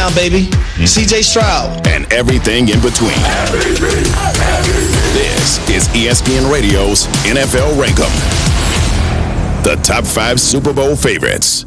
touchdown, baby. C.J. Stroud. And everything in between. This is ESPN Radio's NFL Rankem. The top 5 Super Bowl favorites.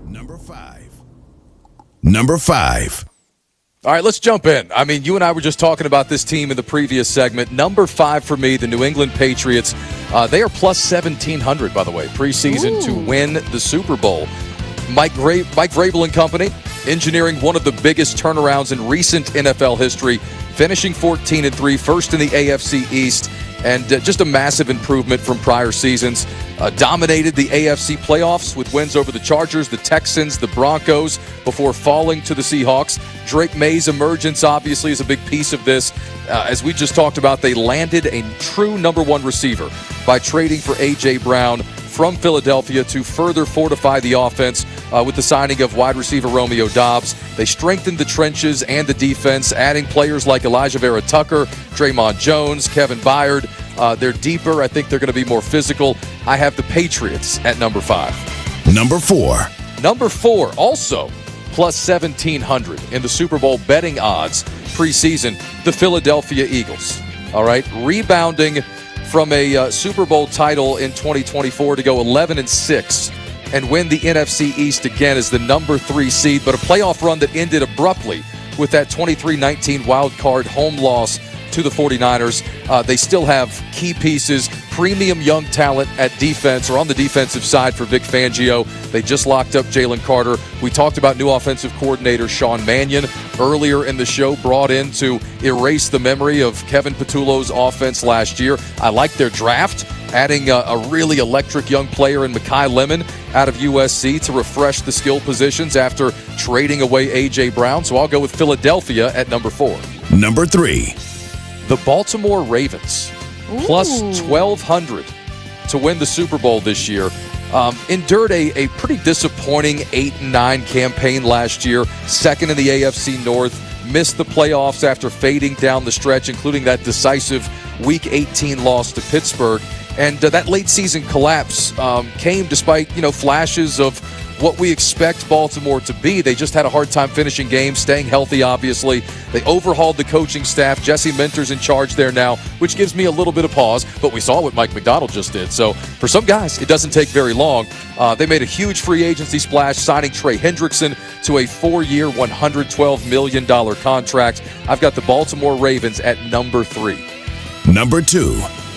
Number 5. All right, let's jump in. I mean, you and I were just talking about this team in the previous segment. Number 5 for me, the New England Patriots. They are plus 1,700, by the way, preseason to win the Super Bowl. Mike Vrabel and company, engineering one of the biggest turnarounds in recent NFL history, finishing 14-3, first in the AFC East, and just a massive improvement from prior seasons. Dominated the AFC playoffs with wins over the Chargers, the Texans, the Broncos, before falling to the Seahawks. Drake May's emergence, obviously, is a big piece of this. As we just talked about, they landed a true number 1 receiver by trading for A.J. Brown from Philadelphia to further fortify the offense with the signing of wide receiver Romeo Doubs. They strengthened the trenches and the defense, adding players like Elijah Vera Tucker, Draymond Jones, Kevin Byard. They're deeper. I think they're going to be more physical. I have the Patriots at number 5. Number 4. Number 4, also plus 1,700 in the Super Bowl betting odds preseason, the Philadelphia Eagles. All right, rebounding from a Super Bowl title in 2024 to go 11-6 and win the NFC East again as the number 3 seed, but a playoff run that ended abruptly with that 23-19 wild card home loss to the 49ers. They still have key pieces, premium young talent at defense or on the defensive side for Vic Fangio. They just locked up Jalen Carter. We talked about new offensive coordinator Sean Mannion earlier in the show, brought in to erase the memory of Kevin Patullo's offense last year. I like their draft, adding a really electric young player in Mekhi Lemon out of USC to refresh the skill positions after trading away A.J. Brown. So I'll go with Philadelphia at number 4. Number 3. The Baltimore Ravens, plus 1,200 to win the Super Bowl this year. Endured a pretty disappointing 8-9 campaign last year, second in the AFC North, missed the playoffs after fading down the stretch, including that decisive Week 18 loss to Pittsburgh. And that late season collapse came despite, flashes of what we expect Baltimore to be. They just had a hard time finishing games, staying healthy, obviously. They overhauled the coaching staff. Jesse Minter's in charge there now, which gives me a little bit of pause, but we saw what Mike Macdonald just did. So for some guys, it doesn't take very long. They made a huge free agency splash, signing Trey Hendrickson to a 4-year, $112 million contract. I've got the Baltimore Ravens at number 3. Number 2.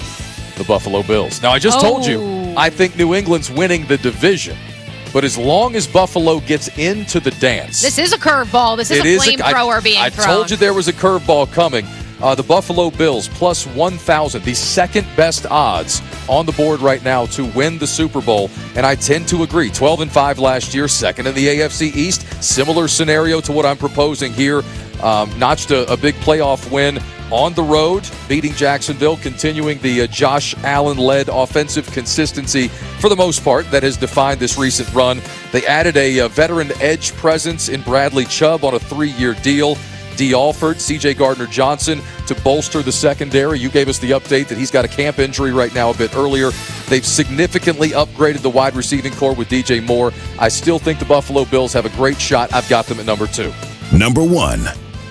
The Buffalo Bills. Now, I just told you, I think New England's winning the division. But as long as Buffalo gets into the dance. This is a curveball. This is a flamethrower being thrown. I told you there was a curveball coming. The Buffalo Bills plus 1,000, the second best odds on the board right now to win the Super Bowl. And I tend to agree. 12-5 last year, second in the AFC East. Similar scenario to what I'm proposing here. Notched a big playoff win on the road, beating Jacksonville, continuing the Josh Allen-led offensive consistency for the most part that has defined this recent run. They added a veteran edge presence in Bradley Chubb on a 3-year deal. D. Alford, C.J. Gardner-Johnson to bolster the secondary. You gave us the update that he's got a camp injury right now a bit earlier. They've significantly upgraded the wide receiving core with DJ Moore. I still think the Buffalo Bills have a great shot. I've got them at number 2. Number 1.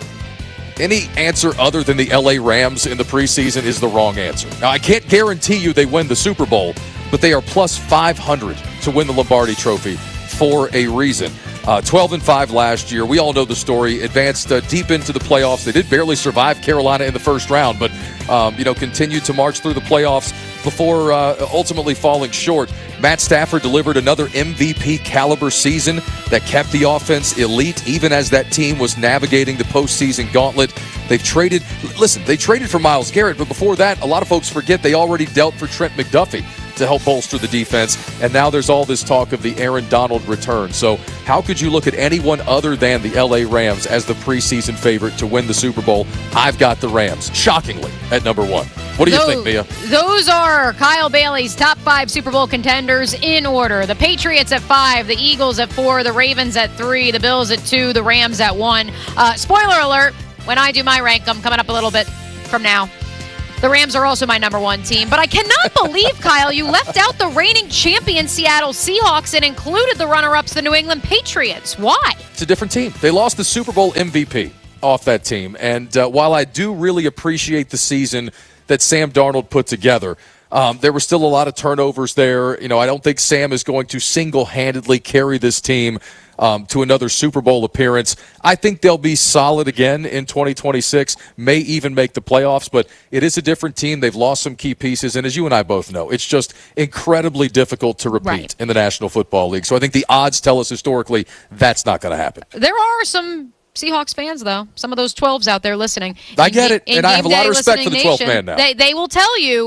Any answer other than the LA Rams in the preseason is the wrong answer. Now, I can't guarantee you they win the Super Bowl, but they are plus 500 to win the Lombardi Trophy for a reason. 12-5 last year. We all know the story. Advanced deep into the playoffs. They did barely survive Carolina in the first round, but continued to march through the playoffs before ultimately falling short. Matt Stafford delivered another MVP caliber season that kept the offense elite, even as that team was navigating the postseason gauntlet. They traded for Myles Garrett, but before that, a lot of folks forget they already dealt for Trent McDuffie to help bolster the defense, and now there's all this talk of the Aaron Donald return. So how could you look at anyone other than the LA Rams as the preseason favorite to win the Super Bowl? I've got the Rams, shockingly, at number 1. What do you think, Mia? Those are Kyle Bailey's top 5 Super Bowl contenders in order. The Patriots at 5, the Eagles at 4, the Ravens at 3, the Bills at 2, the Rams at 1. Spoiler alert, when I do my rank, I'm coming up a little bit from now. The Rams are also my number one team, but I cannot believe, Kyle, you left out the reigning champion Seattle Seahawks and included the runner-ups, the New England Patriots. Why? It's a different team. They lost the Super Bowl MVP off that team, and while I do really appreciate the season that Sam Darnold put together, there were still a lot of turnovers there. I don't think Sam is going to single-handedly carry this team to another Super Bowl appearance. I think they'll be solid again in 2026, may even make the playoffs, but it is a different team. They've lost some key pieces, and as you and I both know, it's just incredibly difficult to repeat in the National Football League. So I think the odds tell us historically that's not going to happen. There are some Seahawks fans, though, some of those 12s out there listening. I get it, and I have a lot of respect for the 12th man now. They will tell you